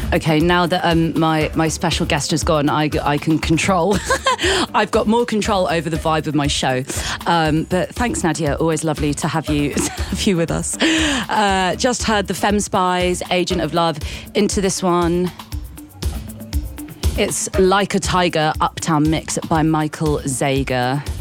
Okay, now that my special guest has gone, I can control. I've got more control over the vibe of my show. But thanks, Nadia. Always lovely to have you with us. Just heard the Femme Spies, Agent of Love. Into this one. It's Like a Tiger, Uptown Mix by Michael Zager.